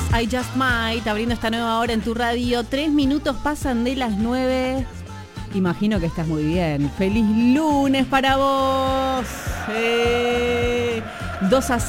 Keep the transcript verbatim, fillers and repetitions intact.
I Just Might, abriendo esta nueva hora en tu radio. Tres minutos pasan de las nueve. Imagino que estás muy bien. ¡Feliz lunes para vos! Eh, dos a